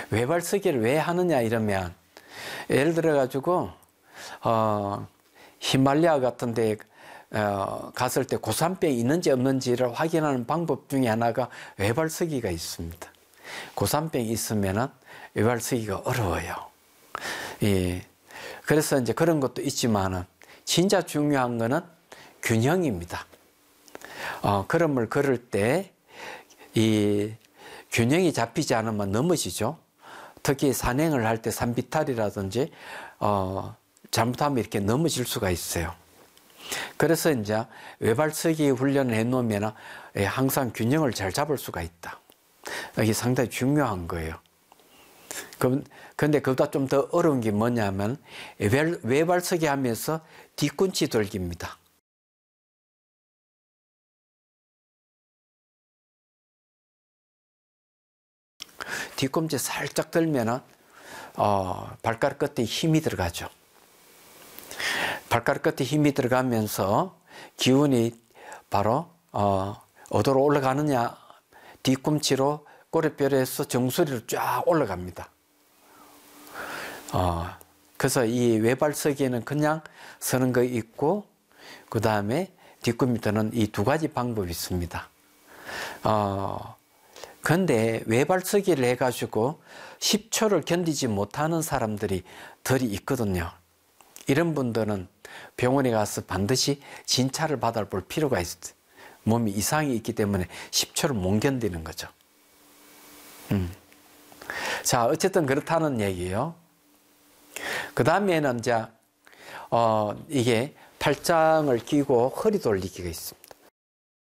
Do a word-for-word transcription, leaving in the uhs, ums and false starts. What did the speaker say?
외발서기를 왜 하느냐 이러면, 예를 들어 가지고 어, 히말라야 같은 데 어, 갔을 때 고산병이 있는지 없는지를 확인하는 방법 중에 하나가 외발서기가 있습니다. 고산병이 있으면은 외발서기가 어려워요. 예. 그래서 이제 그런 것도 있지만은 진짜 중요한 거는 균형입니다. 어, 걸음을 걸을 때 이 균형이 잡히지 않으면 넘어지죠. 특히 산행을 할 때 산비탈이라든지 어, 잘못하면 이렇게 넘어질 수가 있어요. 그래서 이제 외발서기 훈련을 해놓으면 항상 균형을 잘 잡을 수가 있다. 이게 상당히 중요한 거예요. 그런데 그보다 좀 더 어려운 게 뭐냐면 외발서기 하면서 뒤꿈치 돌기입니다. 뒤꿈치 살짝 들면은 어, 발가락 끝에 힘이 들어가죠. 발가락 끝에 힘이 들어가면서 기운이 바로 어, 어디로 올라가느냐, 뒤꿈치로 꼬리뼈에서 정수리로 쫙 올라갑니다. 어, 그래서 이 외발서기에는 그냥 서는 거 있고, 그 다음에 뒤꿈치 드는 이 두 가지 방법이 있습니다. 어, 근데 외발서기를 해가지고 십 초를 견디지 못하는 사람들이 덜이 있거든요. 이런 분들은 병원에 가서 반드시 진찰을 받아볼 필요가 있어요. 몸에 이상이 있기 때문에 십 초를 못 견디는 거죠. 음. 자, 어쨌든 그렇다는 얘기예요. 그 다음에는 이제 어, 이게 팔짱을 끼고 허리 돌리기가 있습니다.